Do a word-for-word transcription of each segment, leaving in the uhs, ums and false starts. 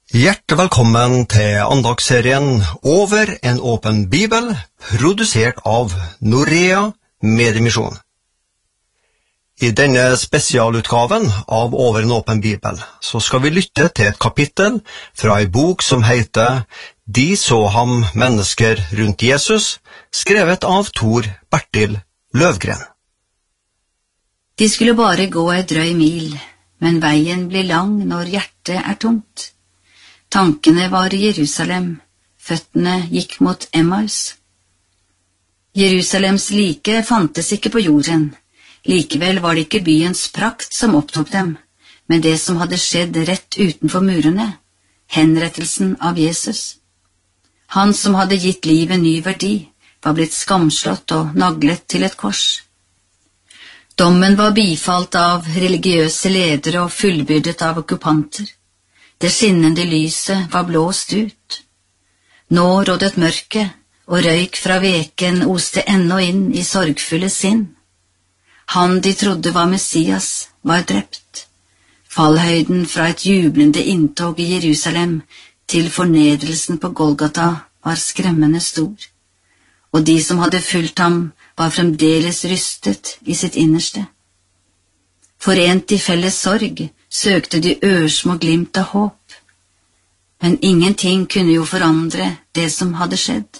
Hjertelig velkommen til andagsserien Over en åpen bibel, produsert av Norea Mediemisjon. I denne spesialutgaven av Over en åpen bibel så skal vi lytte til et kapittel fra en bok som heter De så ham mennesker rundt Jesus, skrevet av Tor Bertil Løvgren. De skulle bare gå en drøy mil, men veien blir lang når hjertet er tomt. Tankene var i Jerusalem, føttene gikk mot Emmaus. Jerusalems like fantes ikke på jorden, likevel var det ikke byens prakt som opptok dem, men det som hadde skjedd rett utenfor murene, henrettelsen av Jesus. Han som hadde gitt livet ny verdi, var blitt skamslått og naglet til et kors. Dommen var bifalt av religiøse ledere og fullbyrdet av okkupanter. Det skinnende lyset var blåst ut. Nå rådet mørket, og røyk fra veken oste ennå inn i sorgfulle sinn. Han de trodde var Messias, var drept. Fallhøyden fra et jublende inntog i Jerusalem til fornedrelsen på Golgata var skremmende stor, og de som hadde fulgt ham var fremdeles rystet i sitt innerste. Forent i felles sorg søkte de ørsmå glimt av håp, men ingenting kunne jo forandre det som hadde skjedd.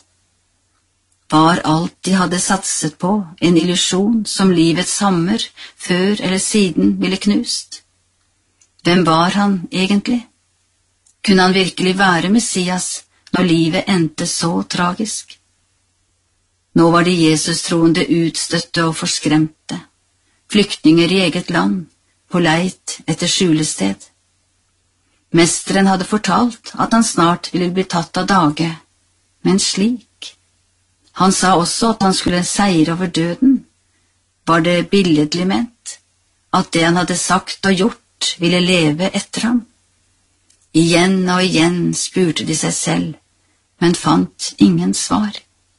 Var alt de hadde satset på en illusjon som livets hammer før eller siden ville knust? Hvem var han egentlig? Kunne han virkelig være Messias når livet endte så tragisk? Nå var de Jesus-troende utstøtte og forskremte, flyktninger i eget land, på leit etter skjulested. Mesteren hadde fortalt at han snart ville bli tatt av dage, men slik. Han sa også at han skulle seire over døden. Var det billedlig ment, at det han hadde sagt og gjort ville leve etter ham? Igjen og igjen spurte de seg selv, men fant ingen svar.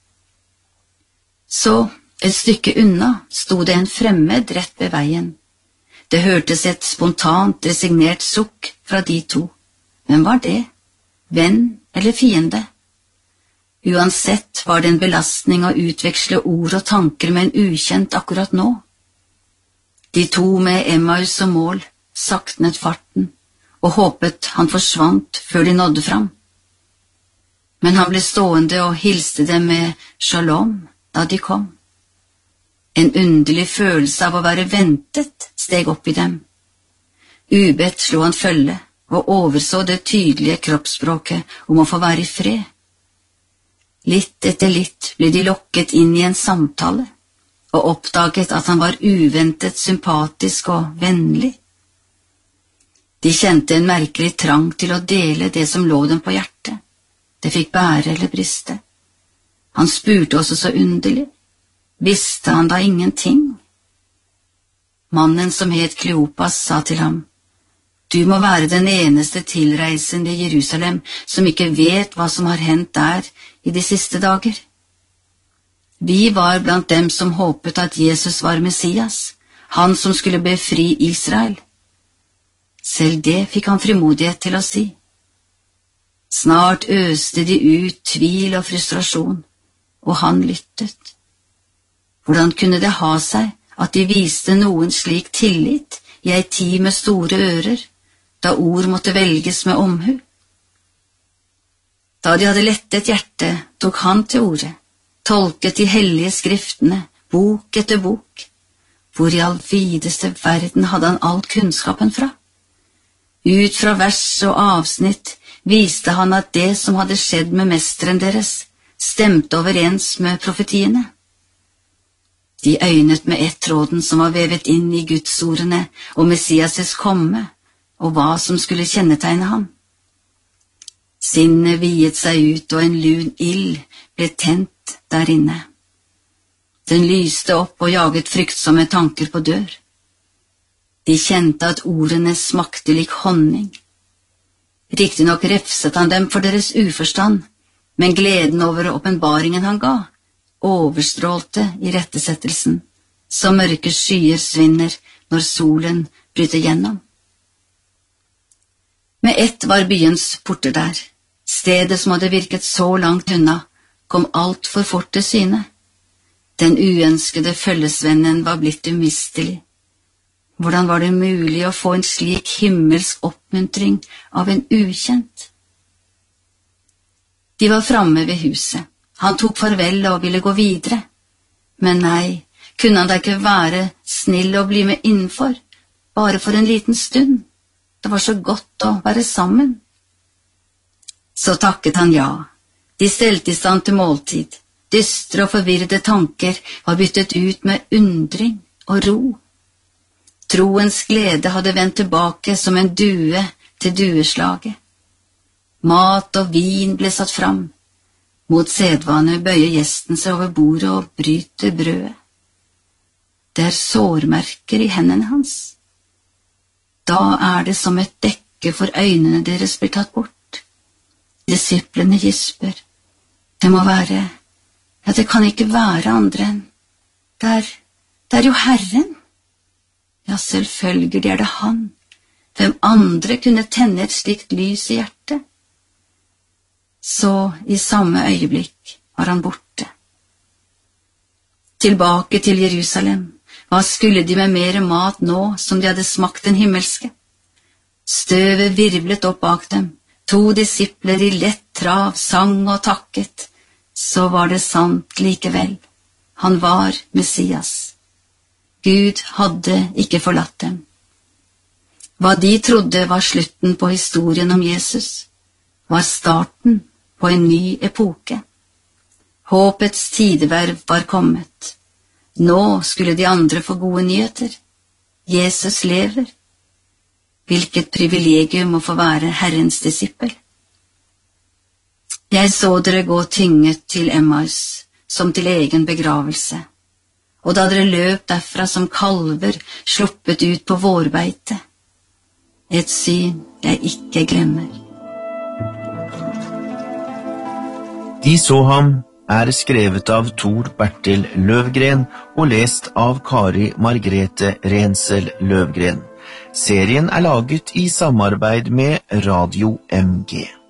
Så, et stykke unna, sto det en fremmed rett ved veien. Det hørtes et spontant, resignert sukk fra de to. Hvem var det? Venn eller fiende? Uansett var det en belastning å utveksle ord og tanker med en ukjent akkurat nå. De to med Emmaus som mål saktnet farten og håpet han forsvant før de nådde fram. Men han ble stående og hilste dem med shalom da de kom. En underlig følelse av å være ventet steg opp i dem. Ubedt slo han følge og overså det tydelige kroppsspråket om å få være i fred. Litt etter litt ble de lokket inn i en samtale og oppdaget at han var uventet sympatisk og vennlig. De kjente en merkelig trang til å dele det som lå dem på hjertet. Det fikk bære eller briste. Han spurte også så underlig. Visste han da ingenting? Mannen som het Kleopas sa til ham, «Du må være den eneste tilreisende i Jerusalem som ikke vet hva som har hendt der i de siste dager. Vi var blant dem som håpet at Jesus var Messias, han som skulle befri Israel.» Selv det fikk han frimodighet til å si. Snart øste de ut tvil og frustrasjon, og han lyttet. Hvordan kunne det ha seg at de viste noen slik tillit i ei tid med store ører, da ord måtte velges med omhu? Da de hadde lettet hjertet, tok han til orde, tolket de hellige skriftene, bok etter bok. Hvor i all videste verden hadde han all kunnskapen fra? Ut fra vers og avsnitt viste han at det som hadde skjedd med mesteren deres, stemte overens med profetiene. De øynet med ett tråden som var vevet inn i Gudsordene og Messias' komme, og hva som skulle kjennetegne ham. Sinnet viet seg ut, og en lun ild ble tent der inne. Den lyste opp og jaget fryktsomme tanker på dør. De kjente at ordene smakte lik honning. Riktignok refset han dem for deres uforstand, men gleden over åpenbaringen han ga, overstrålte i rettesettelsen, som mørke skyer svinner når solen bryter gjennom. Med ett var byens porter der. Stedet som hadde virket så langt unna, kom alt for fort til syne. Den uønskede følgesvennen var blitt umistelig. Hvordan var det mulig å få en slik himmelsk oppmuntring av en ukjent? De var framme ved huset. Han tok farvel og ville gå videre. Men nei, kunne han da ikke være snill og bli med innenfor, bare for en liten stund? Det var så godt å være sammen. Så takket han ja. De stelte i stand til måltid. Dystre og forvirrede tanker var byttet ut med undring og ro. Troens glede hadde vendt tilbake som en due til dueslaget. Mat og vin ble satt fram. Mot sedvane bøyer gjesten seg over bordet og bryter brødet. Det er sårmerker i hendene hans. Da er det som et dekke for øynene deres blir tatt bort. Disiplene gisper. Det må være, ja, det kan ikke være andre enn. Det er, det er jo Herren. Ja, selvfølgelig er det han. Hvem andre kunne tenne et slikt lys i hjertet? Så i samme øyeblikk var han borte. Tilbake til Jerusalem. Hva skulle de med mer mat nå som de hadde smakt den himmelske? Støvet virvlet opp bak dem. To disipler i lett trav sang og takket. Så var det sant likevel. Han var Messias. Gud hadde ikke forlatt dem. Hva de trodde var slutten på historien om Jesus, var starten på en ny epoke. Håpets tideverv var kommet. Nå skulle de andre få gode nyheter. Jesus lever. Hvilket privilegium å få være Herrens disippel. Jeg så dere gå tynget til Emmaus, som til egen begravelse, og da dere løp derfra som kalver sluppet ut på vårbeite. Et syn jeg ikke glemmer. De så ham er skrevet av Tor Bertil Løvgren og lest av Kari Margrethe Rensel Løvgren. Serien er laget i samarbeid med Radio M G.